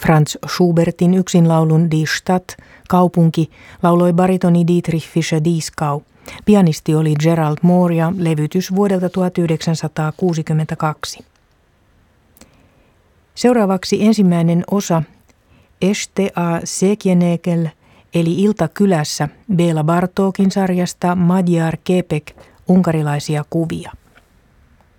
Franz Schubertin yksinlaulun Die Stadt, kaupunki, lauloi baritoni Dietrich Fischer-Dieskau. Pianisti oli Gerald Moore ja levytys vuodelta 1962. Seuraavaksi ensimmäinen osa Este a Székelynél eli Ilta kylässä Béla Bartókin sarjasta Magyar képek, unkarilaisia kuvia.